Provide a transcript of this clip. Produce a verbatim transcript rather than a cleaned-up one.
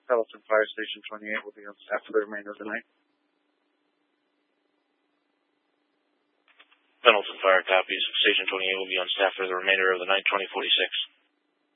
Pendleton Fire Station twenty-eight will be on staff for the remainder of the night. Pendleton Fire copies. Station twenty-eight will be on staff for the remainder of the night, twenty forty-six.